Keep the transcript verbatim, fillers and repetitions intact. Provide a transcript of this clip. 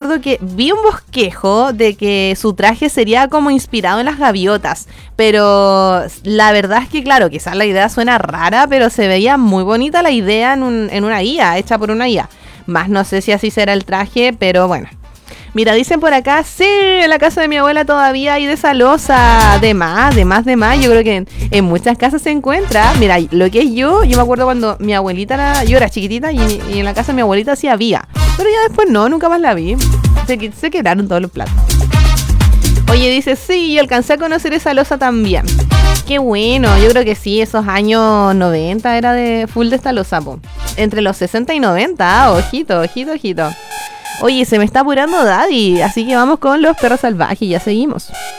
acuerdo que vi un bosquejo de que su traje sería como inspirado en las gaviotas, pero la verdad es que claro, quizás la idea suena rara, pero se veía muy bonita la idea en, un, en una guía, hecha por una guía. Más no sé si así será el traje, pero bueno. Mira, dicen por acá, sí, en la casa de mi abuela todavía hay de esa loza. De más, de más, de más. Yo creo que en, en muchas casas se encuentra. Mira, lo que es yo, yo me acuerdo cuando mi abuelita era, yo era chiquitita y, y en la casa de mi abuelita sí había. Pero ya después no, nunca más la vi. Se, se quedaron todos los platos. Oye, dice, sí, yo alcancé a conocer esa loza también. Qué bueno, yo creo que sí, esos años noventa era de full de esta loza, po. Entre los sesenta y noventa, ah, ojito, ojito, ojito. Oye, se me está apurando Daddy, así que vamos con los perros salvajes y ya seguimos.